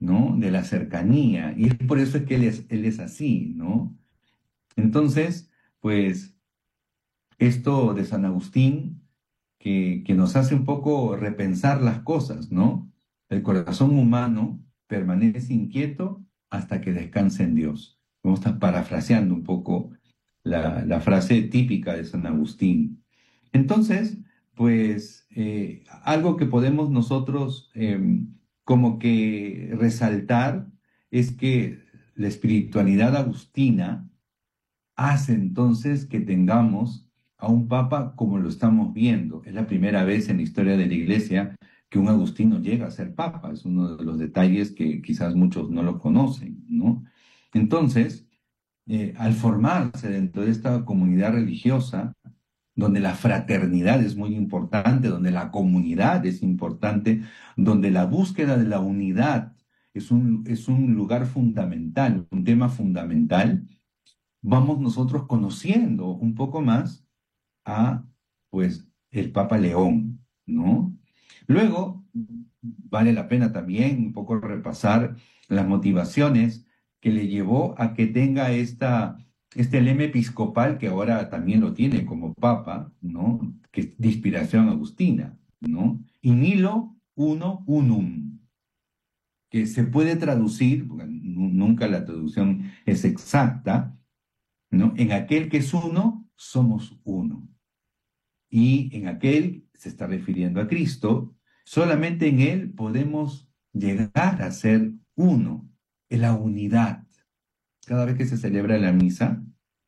¿no? De la cercanía. Y es por eso es que él es así, ¿no? Entonces, pues esto de San Agustín, que nos hace un poco repensar las cosas, ¿no? El corazón humano permanece inquieto hasta que descanse en Dios. Vamos a estar parafraseando un poco la frase típica de San Agustín. Entonces, pues algo que podemos nosotros como que resaltar es que la espiritualidad agustina hace entonces que tengamos a un papa como lo estamos viendo. Es la primera vez en la historia de la Iglesia que un agustino llega a ser papa. Es uno de los detalles que quizás muchos no lo conocen, ¿no? Entonces, al formarse dentro de esta comunidad religiosa, donde la fraternidad es muy importante, donde la comunidad es importante, donde la búsqueda de la unidad es un lugar fundamental, un tema fundamental, vamos nosotros conociendo un poco más a, pues, el Papa León, ¿no? Luego, vale la pena también un poco repasar las motivaciones que le llevó a que tenga este lema episcopal que ahora también lo tiene como Papa, ¿no? Que es de inspiración agustina, ¿no? In nihilo uno unum, que se puede traducir, porque nunca la traducción es exacta, ¿no? En aquel que es uno, somos uno. Y en aquel, se está refiriendo a Cristo, solamente en Él podemos llegar a ser uno, en la unidad. Cada vez que se celebra la misa,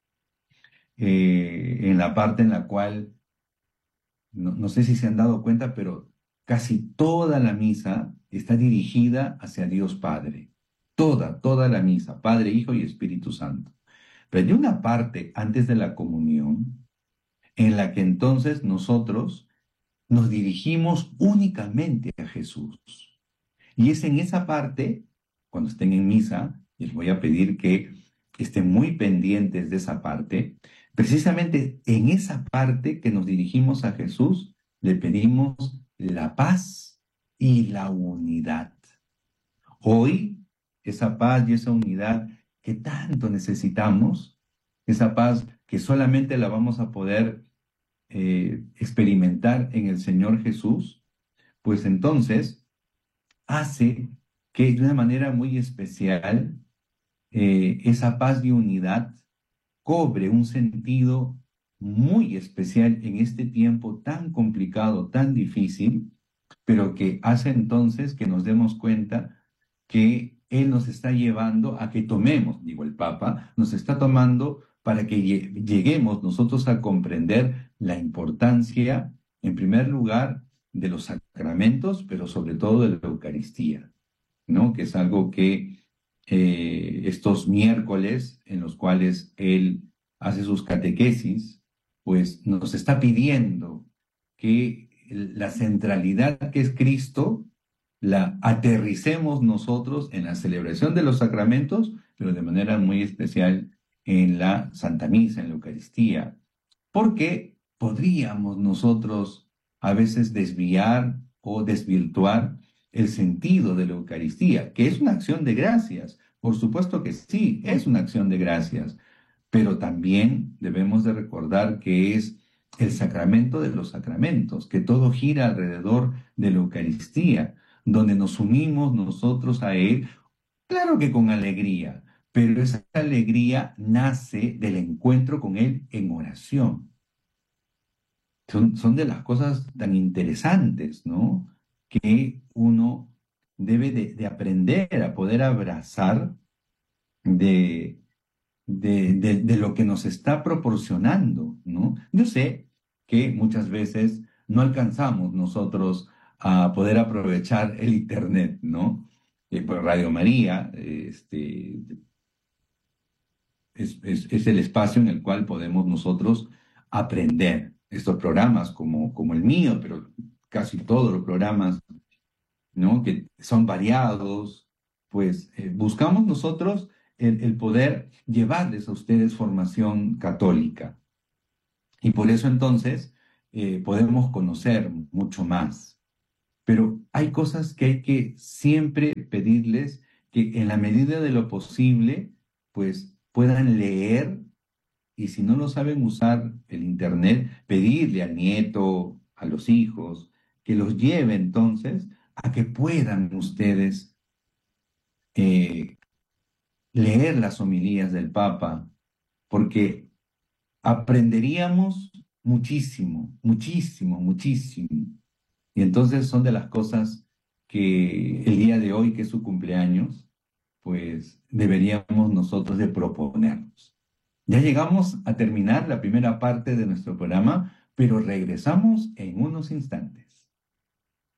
en la parte en la cual, no sé si se han dado cuenta, pero casi toda la misa está dirigida hacia Dios Padre. Toda la misa, Padre, Hijo y Espíritu Santo. Pero hay una parte antes de la comunión en la que entonces nosotros nos dirigimos únicamente a Jesús. Y es en esa parte, cuando estén en misa, les voy a pedir que estén muy pendientes de esa parte, precisamente en esa parte que nos dirigimos a Jesús, le pedimos la paz y la unidad. Hoy, esa paz y esa unidad que tanto necesitamos, esa paz que solamente la vamos a poder experimentar en el Señor Jesús, pues entonces hace que de una manera muy especial esa paz y unidad cobre un sentido muy especial en este tiempo tan complicado, tan difícil, pero que hace entonces que nos demos cuenta que Él nos está llevando a que tomemos, digo el Papa, nos está tomando para que lleguemos nosotros a comprender la importancia, en primer lugar, de los sacramentos, pero sobre todo de la Eucaristía, ¿no? Que es algo que estos miércoles en los cuales Él hace sus catequesis, pues nos está pidiendo que la centralidad que es Cristo la aterricemos nosotros en la celebración de los sacramentos, pero de manera muy especial en la Santa Misa, en la Eucaristía, porque podríamos nosotros a veces desviar o desvirtuar el sentido de la Eucaristía, que es una acción de gracias. Por supuesto que sí, es una acción de gracias, pero también debemos de recordar que es el sacramento de los sacramentos, que todo gira alrededor de la Eucaristía, donde nos unimos nosotros a Él, claro que con alegría, pero esa alegría nace del encuentro con Él en oración. Son de las cosas tan interesantes, ¿no? Que uno debe de aprender a poder abrazar de de lo que nos está proporcionando, ¿no? Yo sé que muchas veces no alcanzamos nosotros a poder aprovechar el Internet, ¿no? Pues Radio María, es el espacio en el cual podemos nosotros aprender estos programas como el mío, pero casi todos los programas, ¿no? Que son variados, pues buscamos nosotros el poder llevarles a ustedes formación católica. Y por eso entonces podemos conocer mucho más. pero hay cosas que hay que siempre pedirles que en la medida de lo posible, pues puedan leer y si no lo saben usar el internet, pedirle al nieto, a los hijos, que los lleve entonces a que puedan ustedes eh, leer las homilías del Papa, porque aprenderíamos muchísimo, muchísimo, muchísimo. Y entonces son de las cosas que el día de hoy, que es su cumpleaños, pues deberíamos nosotros de proponernos. Ya llegamos a terminar la primera parte de nuestro programa, pero regresamos en unos instantes.